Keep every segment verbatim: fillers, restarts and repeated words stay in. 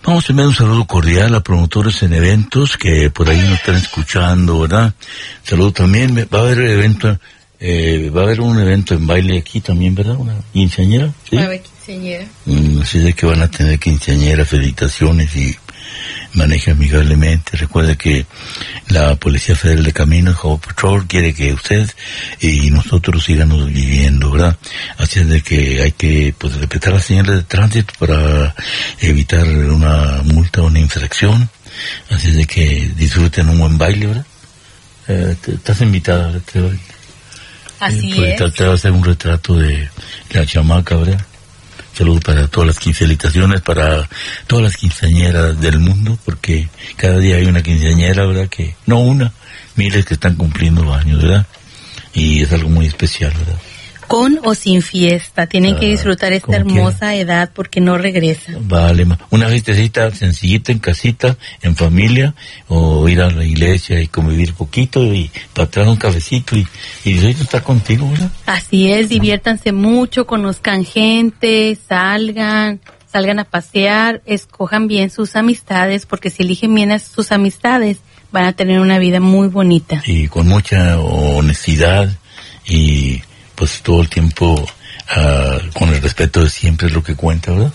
Vamos a enviar un saludo cordial a promotores en eventos que por ahí nos están escuchando, ¿verdad? Saludo también, va a haber evento, eh, va a haber un evento en baile aquí también, ¿verdad? Una quinceañera, ¿sí? Va a haber quinceañera. Mm, así de que van a tener quinceañera, felicitaciones y maneje amigablemente. Recuerde que la Policía Federal de Caminos, Highway Patrol, quiere que usted y nosotros sigamos viviendo, ¿verdad? Así es de que hay que, pues, respetar las señales de tránsito para evitar una multa o una infracción. Así es de que disfruten un buen baile, ¿verdad? Eh, te, estás invitada, ¿verdad? Te, Así eh, pues, es. Te va a hacer un retrato de la chamaca, ¿verdad? Saludos para todas las quince, felicitaciones para todas las quinceañeras del mundo, porque cada día hay una quinceañera, ¿verdad? Que, no una, miles que están cumpliendo años, ¿verdad? Y es algo muy especial, ¿verdad? Con o sin fiesta, tienen Ah, que disfrutar esta como hermosa quiera. edad porque no regresa. Vale, ma- una fiestecita sencillita en casita, en familia, o ir a la iglesia y convivir poquito y para atrás un cafecito y, y disfrutar estar contigo, ¿verdad? Así es, diviértanse mucho, conozcan gente, salgan, salgan a pasear, escojan bien sus amistades, porque si eligen bien a sus amistades, van a tener una vida muy bonita. Y con mucha honestidad y pues todo el tiempo uh, con el respeto de siempre es lo que cuenta, ¿verdad?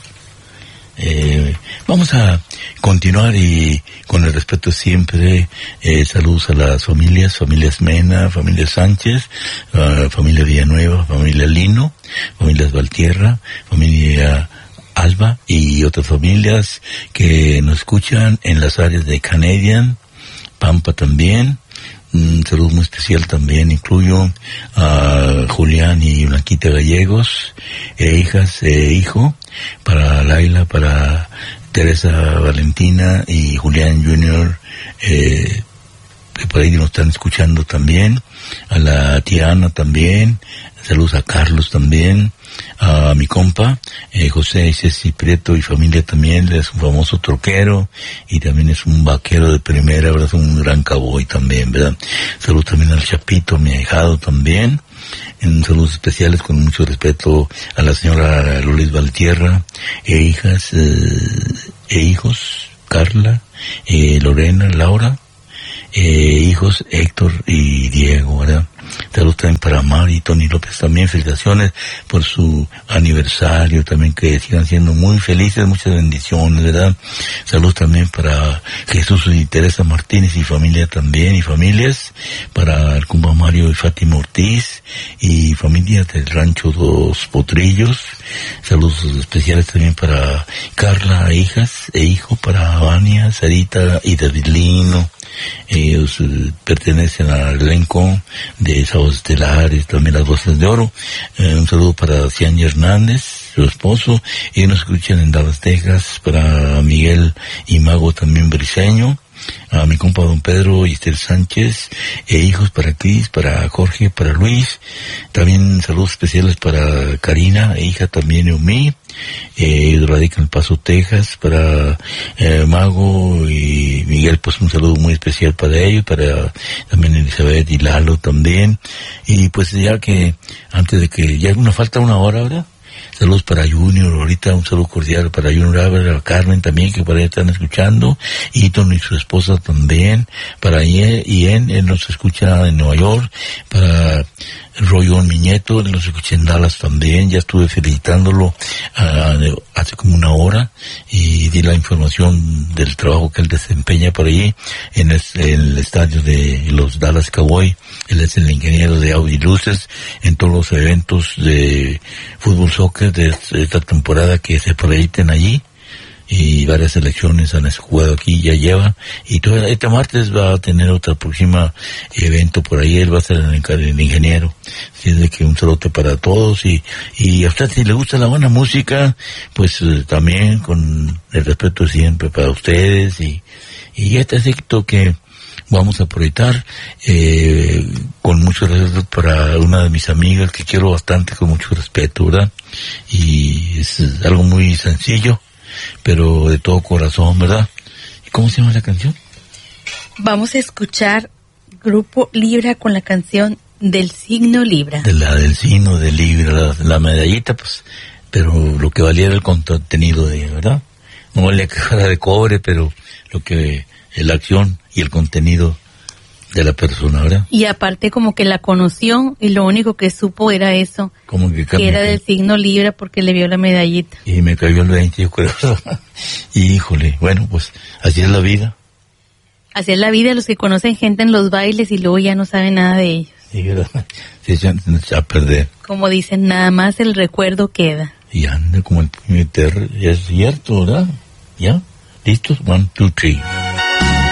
Eh, vamos a continuar y con el respeto de siempre, eh, saludos a las familias, familias Mena, familia Sánchez, uh, familia Villanueva, familia Lino, familias Valtierra, familia Alba y otras familias que nos escuchan en las áreas de Canadian, Pampa también. Un saludo muy especial también, incluyo a Julián y Blanquita Gallegos, e hijas e hijo, para Laila, para Teresa Valentina y Julián Junior, eh, que por ahí nos están escuchando también, a la tía Ana también, saludos a Carlos también, a mi compa, eh, José y Ceci Prieto y familia también, es un famoso troquero y también es un vaquero de primera, ¿verdad? Es un gran cowboy también, ¿verdad? Saludos también al Chapito, mi ahijado también. En saludos especiales con mucho respeto a la señora Lolis Valtierra, e hijas, eh, e hijos, Carla, eh, Lorena, Laura, eh, hijos Héctor y Diego, ¿verdad? Saludos también para Mari y Tony López también, felicitaciones por su aniversario, también que sigan siendo muy felices, muchas bendiciones, ¿verdad? Saludos también para Jesús y Teresa Martínez y familia también, y familias, para el cumba Mario y Fátima Ortiz, y familia del rancho Dos Potrillos, saludos especiales también para Carla, hijas e hijo, para Vania, Sarita y David Lino. Ellos eh, pertenecen al elenco de Sábados Estelares, también las Voces de Oro. Eh, un saludo para Cian Hernández, su esposo, y nos escuchan en Dallas, Texas, para Miguel y Mago también Briseño, a mi compa Don Pedro y Esther Sánchez, e hijos para Cris, para Jorge, para Luis. También saludos especiales para Karina, e hija también Eumí, eh, radica en El Paso, Texas, para eh, Mago y Miguel, pues un saludo muy especial para ellos, para también Elizabeth y Lalo también. Y pues ya que antes de que ya nos falta una hora, ¿verdad? Saludos para Junior, ahorita un saludo cordial para Junior Álvarez, a Carmen también, que por ahí están escuchando, Eaton y su esposa también, para Ian, él nos escucha en Nueva York, para Royón Miñeto, él nos escucha en Dallas también, ya estuve felicitándolo uh, hace como una hora, y di la información del trabajo que él desempeña por allí, en el, en el estadio de los Dallas Cowboys. Él es el ingeniero de audio y luces en todos los eventos de fútbol soccer de esta temporada que se proyecten allí, y varias selecciones han jugado aquí, ya lleva, y todo, este martes va a tener otra próxima evento por ahí, él va a ser el, el ingeniero. Así es de que un saludo para todos, y, y a usted si le gusta la buena música, pues eh, también con el respeto siempre para ustedes, y, y este éxito que vamos a proyectar eh, con mucho respeto para una de mis amigas que quiero bastante, con mucho respeto, ¿verdad? Y es algo muy sencillo, pero de todo corazón, ¿verdad? ¿Y cómo se llama la canción? Vamos a escuchar Grupo Libra con la canción Del Signo Libra. De la del signo de Libra, la, la medallita, pues, pero lo que valía era el contenido de ella, ¿verdad? no la caja de cobre, pero lo que, la acción y el contenido de la persona, ¿verdad? Y aparte como que la conoció y lo único que supo era eso, como que, que era del signo Libra porque le vio la medallita. Y me cayó el veinte, yo creo. Y híjole, bueno, pues así es la vida. Así es la vida, los que conocen gente en los bailes y luego ya no saben nada de ellos. Sí, ¿verdad? Se echan a perder. Como dicen, nada más el recuerdo queda. Y anda como el puño de terra, es cierto, ¿verdad? ¿Ya? ¿Listos? One, two, three.